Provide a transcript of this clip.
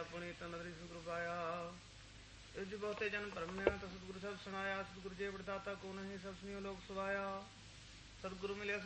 पुनी तनदरी सतगुरु पाया। इस बहुते जन भरम्या तो सतगुरु सब सुनाया। सतगुरु जे बड़दाता को नहीं सब सुनियो लोग सुवाया। सतगुरु मिले